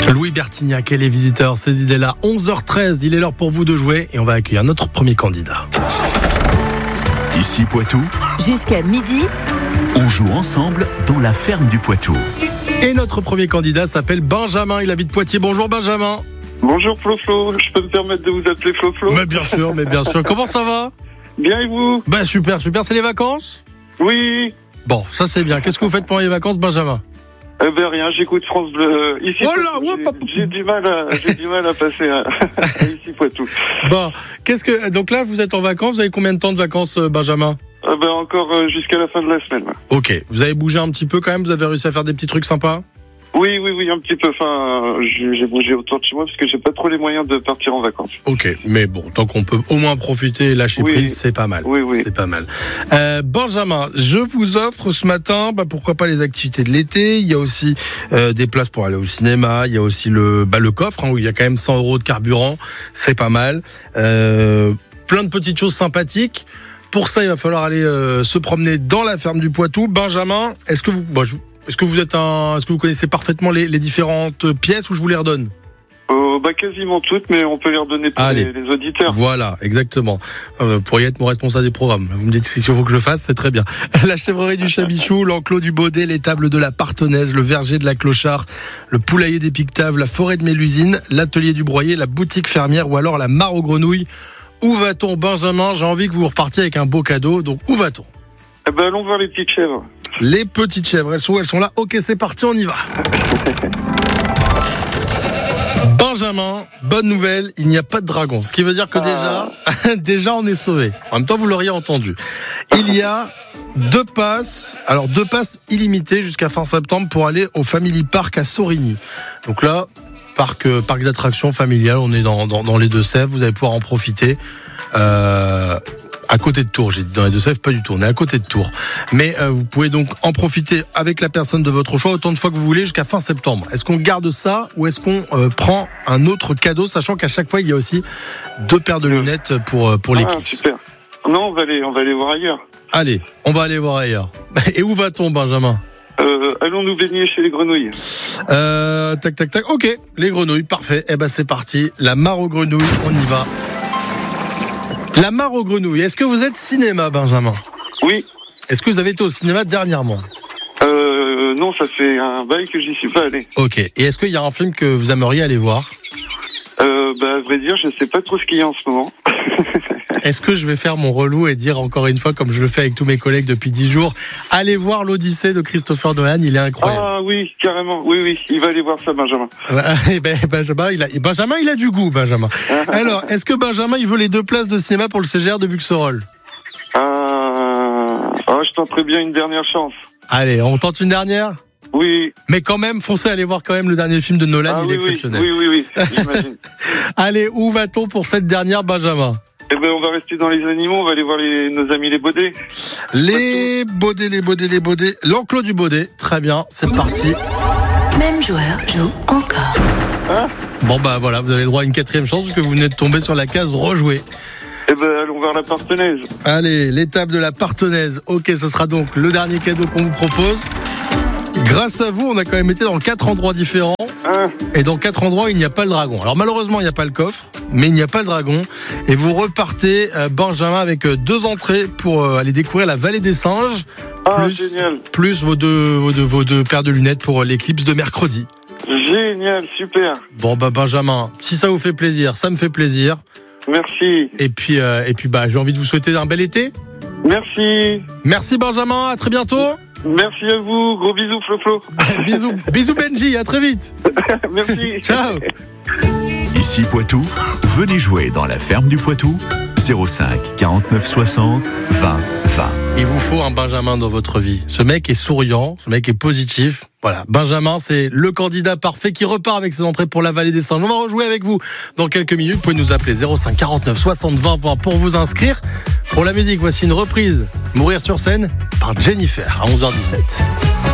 Louis Bertignac et les visiteurs, ces idées-là. 11h13, il est l'heure pour vous de jouer et on va accueillir notre premier candidat. Ici Poitou, Jusqu'à midi, on joue ensemble dans la ferme du Poitou. Et notre premier candidat s'appelle Benjamin, il habite Poitiers. Bonjour Benjamin. Bonjour Flo-Flo, je peux me permettre de vous appeler Flo-Flo? Mais bien sûr. Comment ça va? Bien et vous? Bah super, c'est les vacances? Oui. Bon, ça c'est bien. Qu'est-ce que vous faites pendant les vacances, Benjamin? Rien, j'écoute France Bleu. Ici, Oh là, j'ai du mal à passer à Ici Poitou. Bon, donc là vous êtes en vacances, vous avez combien de temps de vacances, Benjamin? Encore jusqu'à la fin de la semaine. Ok, vous avez bougé un petit peu quand même, vous avez réussi à faire des petits trucs sympas? Oui, un petit peu. Enfin, j'ai bougé autour de chez moi parce que j'ai pas trop les moyens de partir en vacances. Ok, mais bon, tant qu'on peut au moins profiter et lâcher prise, c'est pas mal. Oui. C'est pas mal. Benjamin, je vous offre ce matin, pourquoi pas les activités de l'été. Il y a aussi des places pour aller au cinéma. Il y a aussi le coffre où il y a quand même 100 € de carburant. C'est pas mal. Plein de petites choses sympathiques. Pour ça, il va falloir aller se promener dans la ferme du Poitou. Benjamin, est-ce que vous connaissez parfaitement les différentes pièces ou je vous les redonne? Quasiment toutes, mais on peut les redonner pour les auditeurs. Voilà, exactement. Pour y être mon responsable des programmes. Vous me dites ce qu'il faut que je fasse, c'est très bien. La chèvrerie du Chabichou, l'enclos du Baudet, l'étable de la Partenaise, le verger de la Clochard, le poulailler des Pictaves, la forêt de Mélusine, l'atelier du Broyer, la boutique fermière ou alors la mare aux grenouilles. Où va-t-on, Benjamin? J'ai envie que vous repartiez avec un beau cadeau, donc où va-t-on? Allons voir les petites chèvres. Les petites chèvres, elles sont là. Ok, c'est parti, on y va. Benjamin, bonne nouvelle, il n'y a pas de dragon. Ce qui veut dire que déjà on est sauvé. En même temps, vous l'auriez entendu. Il y a deux passes illimitées jusqu'à fin septembre pour aller au Family Park à Sorigny. Donc là, parc d'attractions familial, on est dans les Deux-Sèvres, vous allez pouvoir en profiter. À côté de Tours, j'ai dit dans les Deux-Sèvres, pas du tout, on est à côté de Tours. Mais vous pouvez donc en profiter avec la personne de votre choix autant de fois que vous voulez jusqu'à fin septembre. Est-ce qu'on garde ça ou est-ce qu'on prend un autre cadeau, sachant qu'à chaque fois il y a aussi 2 paires de lunettes pour l'équipe? Super. Non, on va aller voir ailleurs. Allez, on va aller voir ailleurs. Et où va-t-on, Benjamin? Allons nous baigner chez les grenouilles. Tac. Ok, les grenouilles, parfait. C'est parti. La mare aux grenouilles, on y va. La mare aux grenouilles. Est-ce que vous êtes cinéma, Benjamin? Oui. Est-ce que vous avez été au cinéma dernièrement? Non, ça fait un bail que j'y suis pas allé. Ok. Et est-ce qu'il y a un film que vous aimeriez aller voir? À vrai dire, je sais pas trop ce qu'il y a en ce moment. Est-ce que je vais faire mon relou et dire encore une fois, comme je le fais avec tous mes collègues depuis 10 jours, allez voir l'Odyssée de Christopher Nolan, il est incroyable. Ah oui, carrément. Oui, il va aller voir ça, Benjamin. Benjamin, il a du goût, Benjamin. Alors, est-ce que Benjamin, il veut les 2 places de cinéma pour le CGR de Buxerolles? Je tenterai bien une dernière chance. Allez, on tente une dernière? Oui. Mais quand même, foncez aller voir quand même le dernier film de Nolan, il est exceptionnel. Oui, j'imagine. Allez, où va-t-on pour cette dernière, Benjamin? On va rester dans les animaux, on va aller voir nos amis les Baudets. Les Baudets. L'enclos du Baudet, très bien, c'est parti. même joueur joue encore. Bon voilà, vous avez le droit à une 4e chance parce que vous venez de tomber sur la case rejouer. Allons voir la Partenaise. Allez, l'étape de la Partenaise. Ok, ce sera donc le dernier cadeau qu'on vous propose. Grâce à vous, on a quand même été dans 4 endroits différents. Et dans 4 endroits, il n'y a pas le dragon. Alors malheureusement, il n'y a pas le coffre, mais il n'y a pas le dragon. Et vous repartez, Benjamin, avec 2 entrées pour aller découvrir la vallée des singes. Génial. Plus vos deux paires de lunettes pour l'éclipse de mercredi. Génial, super. Bon Benjamin, si ça vous fait plaisir, ça me fait plaisir. Merci. Et puis j'ai envie de vous souhaiter un bel été. Merci. Merci Benjamin, à très bientôt. Merci à vous, gros bisous Flo-Flo. Bisous Benji, à très vite. Merci. Ciao. Ici Poitou, venez jouer dans la ferme du Poitou, 05 49 60 20 20. Il vous faut un Benjamin dans votre vie. Ce mec est souriant, ce mec est positif. Voilà, Benjamin, c'est le candidat parfait qui repart avec ses entrées pour la vallée des singes. On va rejouer avec vous dans quelques minutes. Vous pouvez nous appeler 05 49 60 20 20 pour vous inscrire. Pour la musique, voici une reprise, Mourir sur scène, par Jennifer à 11h17.